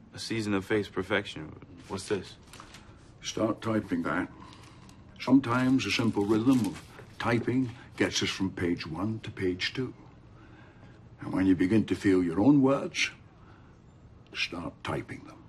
A season of face perfection. What's this? Start typing that. Sometimes a simple rhythm of typing gets us from page 1 to page 2. And when you begin to feel your own words, start typing them.